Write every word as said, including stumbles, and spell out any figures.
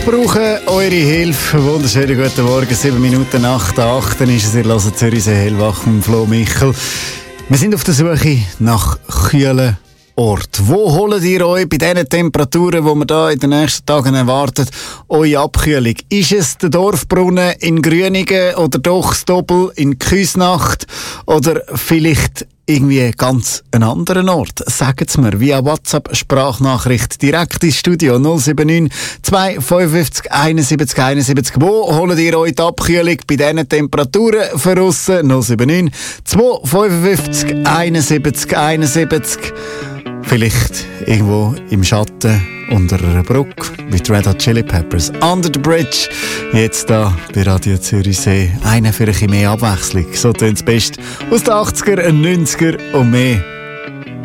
brauchen eure Hilfe. Wunderschönen guten Morgen, sieben Minuten nach der acht. Dann ist es, ihr hört Zürichsee hellwach mit Flo Michel. Wir sind auf der Suche nach kühlen Orten. Wo holt ihr euch bei diesen Temperaturen, die wir da in den nächsten Tagen erwartet, eure Abkühlung? Ist es der Dorfbrunnen in Grünigen oder doch das Doppel in Küsnacht oder vielleicht irgendwie ganz einen anderen Ort? Sagt es mir via WhatsApp-Sprachnachricht direkt ins Studio null sieben neun zwei fünf eins eins eins eins. Wo holt ihr euch die Abkühlung bei diesen Temperaturen für aussen? null sieben neun zwei fünf eins eins eins eins. Vielleicht irgendwo im Schatten unter einer Brücke mit Red Hot Chili Peppers. Under the Bridge. Jetzt da bei Radio Zürichsee. Einer für ein bisschen mehr Abwechslung. So tönt es best aus den achtziger, neunziger und mehr.